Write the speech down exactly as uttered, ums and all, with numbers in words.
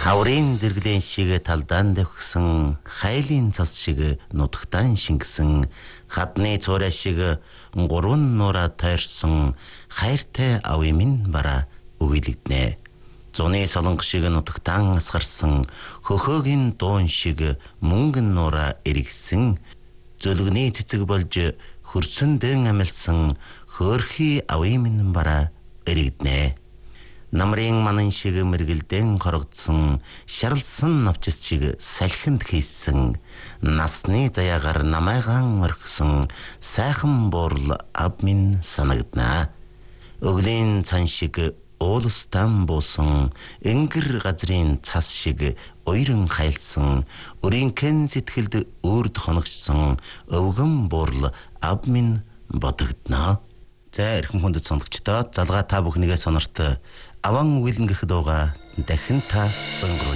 Хаврын зэрэглэн шиг талдаан дэвхсэн, хайлын цас шиг нутагтаан шингэсэн, хадны цуурай шиг гурван нураа тайрсан, хайртай авъя минь бараа өгүүлэгднэ. Зуны солонго шиг нутагтаан асгарсан, хөхөөгийн дуун шиг мөнгөн нураа эргэсэн, зөлгөний цэцэг болж хөрсөн дэн амилсан, хөөрхий авъя минь бараа эргэгднэ. Намрын манан шиг мэргэлдэн хорогдсон, шарлсан навчис шиг салхинд хийсэн, насны заяагаар намайгаан орхисон, сайхан буурал ав минь санагдана. Өглийн цан шиг уулстан буусан, энгэр газрын цас шиг уйран хайлсан, өрийнхэн сэтгэлд үрд хоногчсон, өвгөн буурал ав минь бодогдно. За эрхэм хүндэт сонсогчдоо залгаа та бүхнийгээ сонорт аван үгэлэнгэх дууга дахин та өнгөрүүлье.